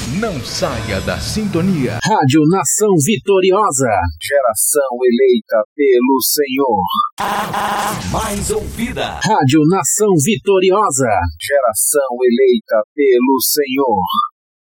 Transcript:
Não saia da sintonia. Rádio Nação Vitoriosa. Geração eleita pelo Senhor. Mais ouvida. Rádio Nação Vitoriosa. Geração eleita pelo Senhor.